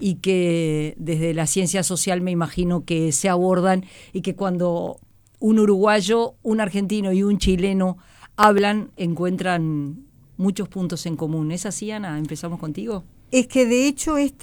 y que desde la ciencia social me imagino que se abordan y que cuando un uruguayo, un argentino y un chileno hablan, encuentran muchos puntos en común. ¿Es así, Ana? ¿Empezamos contigo? Es que de hecho